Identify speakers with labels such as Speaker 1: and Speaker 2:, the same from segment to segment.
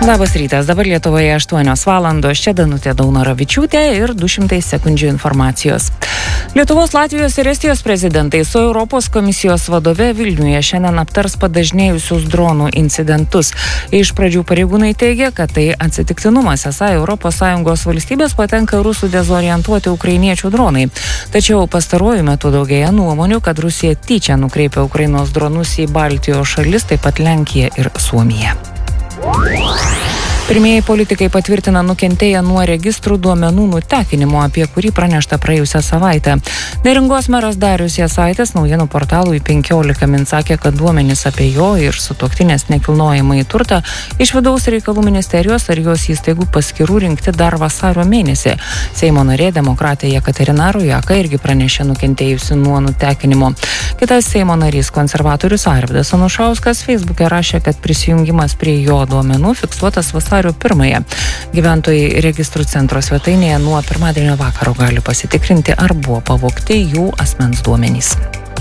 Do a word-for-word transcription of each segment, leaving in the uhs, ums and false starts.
Speaker 1: Labas rytas, dabar Lietuvoje aštuonios valandos, čia Danutė Daunoravičiūtė ir du šimtai sekundžių informacijos. Lietuvos, Latvijos ir Estijos prezidentai su Europos komisijos vadove Vilniuje šiandien aptars padažnėjusius dronų incidentus. Iš pradžių pareigūnai teigia, kad tai atsitiktinumas, esą Europos Sąjungos valstybės patenka rusų dezorientuoti ukrainiečių dronai. Tačiau pastaruoju metu daugėja nuomonių, kad Rusija tyčia nukreipia Ukrainos dronus į Baltijos šalis, taip pat Lenkiją ir Suomiją. Pirmieji politikai patvirtina nukentėję nuo registrų duomenų nutekinimo, apie kurį pranešta praėjusią savaitę. Neringos meras Darius Jasaitis naujienų portalui penkiolika min sakė, kad duomenys apie jo ir sutuoktinės nekilnojamąjį turtą iš vidaus reikalų ministerijos ar jos įstaigų paskyrų rinkti dar vasario mėnesį. Seimo narė demokratė Jekaterina Rojaka irgi pranešė nukentėjusi nuo nutekinimo. Kitas Seimo narys konservatorius Arvydas Anušauskas Facebook'e rašė, kad prisijungimas prie jo duomenų fiksuotas vasario pirmąją. Gyventojai registrų centro svetainėje nuo pirmadienio vakaro gali pasitikrinti, ar buvo pavogti jų asmens duomenys.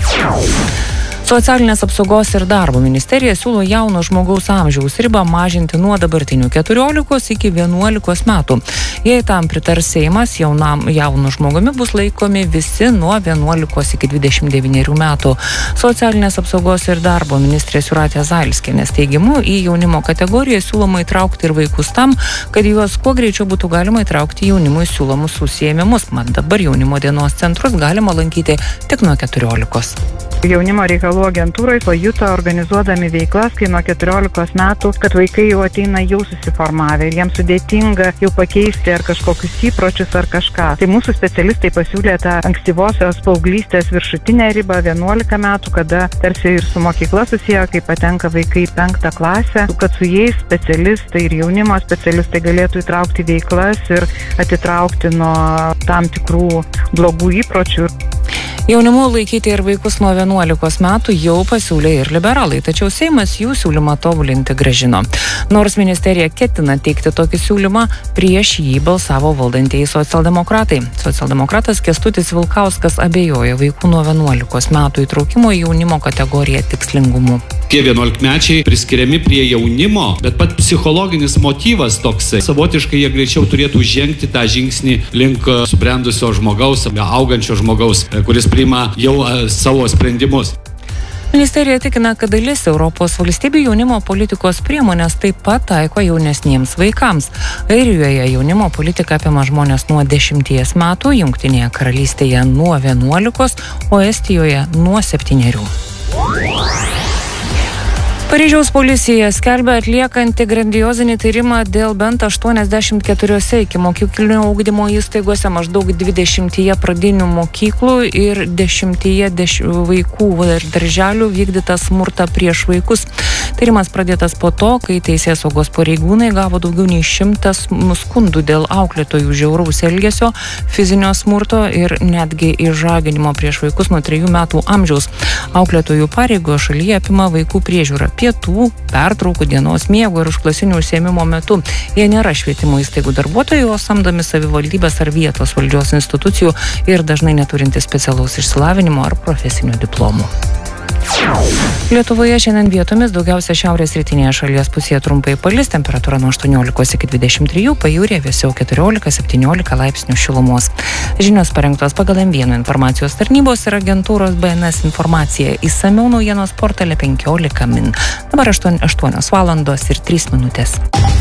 Speaker 1: Socialinės apsaugos ir darbo ministerija siūlo jauno žmogaus amžiaus ribą mažinti nuo dabartinių keturiolikos iki vienuolikos metų. Jei tam pritars Seimas, jaunam, jaunu žmogumi bus laikomi visi nuo vienuolikos iki dvidešimt devynerių metų. Socialinės apsaugos ir darbo ministrės Jūratės Zailskienės teigimu, į jaunimo kategoriją siūloma įtraukti ir vaikus tam, kad juos kuo greičiau būtų galima įtraukti jaunimui siūlomus užsiėmimus. Mat dabar jaunimo dienos centrus galima lankyti tik nuo keturiolikos.
Speaker 2: Jaunimo reikalų agentūrai pajuto organizuodami veiklas, kai nuo keturiolikos metų, kad vaikai jau ateina jau susiformavę ir jiems sudėtinga jau pakeisti ar kažkokius įpročius ar kažką. Tai mūsų specialistai pasiūlė tą ankstyvosios paauglystės viršutinę ribą vienuolika metų, kada tarsi ir su mokykla susiję, kai patenka vaikai į penktą klasę, kad su jais specialistai ir jaunimo specialistai galėtų įtraukti veiklas ir atitraukti nuo tam tikrų blogų įpročių.
Speaker 1: Jaunimu laikyti ir vaikus nuo vienuolikos metų jau pasiūlė ir liberalai, tačiau Seimas jų siūlymą tobulinti grąžino. Nors ministerija ketina teikti tokį siūlymą, prieš jį balsavo valdantieji socialdemokratai. Socialdemokratas Kęstutis Vilkauskas abejoja vaikų nuo vienuolikos metų įtraukimo į jaunimo kategoriją tikslingumu.
Speaker 3: Tie vienuolikmečiai priskiriami prie jaunimo, bet pat psichologinis motyvas toksai. Savotiškai jie greičiau turėtų žengti tą žingsnį link subrendusio žmogaus, augančio žmogaus, kuris priima jau savo sprendimus.
Speaker 1: Ministerija tikina, kad dalis Europos valstybių jaunimo politikos priemonės taip pat taiko jaunesniems vaikams. Airijoje jaunimo politika apima žmonės nuo dešimties metų, Jungtinėje karalystėje nuo vienuolikos, o Estijoje nuo septynerių. Paryžiaus policija skelbia atliekanti grandiozinį tyrimą dėl bent aštuoniasdešimt keturiose ikimokyklinio ugdymo įstaigose, maždaug dvidešimtyje pradinių mokyklų ir dešimtyje deš... vaikų ir darželių vykdytą smurtą prieš vaikus. Tyrimas pradėtas po to, kai teisėsaugos pareigūnai gavo daugiau nei šimtas skundų dėl auklėtojų žiauraus elgesio, fizinio smurto ir netgi išžaginimo prieš vaikus nuo trejų metų amžiaus. Auklėtojų pareigos šalyje apima vaikų priežiūrą pietų, pertraukų, dienos miego ir užklasinių užsiėmimo metu. Jie nėra švietimo įstaigų darbuotojai, o samdomi savivaldybės ar vietos valdžios institucijų ir dažnai neturinti specialaus išsilavinimo ar profesinių diplomų. Lietuvoje šiandien vietomis daugiausia šiaurės rytinėje šalies pusėje trumpai palis, temperatūra nuo aštuoniolikos iki dvidešimt trijų, pajūryje vėsiau keturiolika septyniolika laipsnių šilumos. Žinios parengtos pagal M vienas informacijos tarnybos ir agentūros B N S informacija. Išsamiau naujienos portale penkiolika min. Dabar aštuonios valandos ir trys minutės.